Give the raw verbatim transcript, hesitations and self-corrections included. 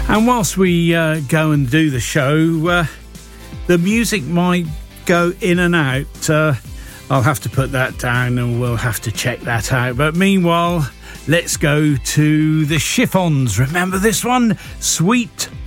And whilst we uh, go and do the show, uh, the music might go in and out. Uh, I'll have to put that down and we'll have to check that out. But meanwhile, let's go to the Chiffons. Remember this one? Sweet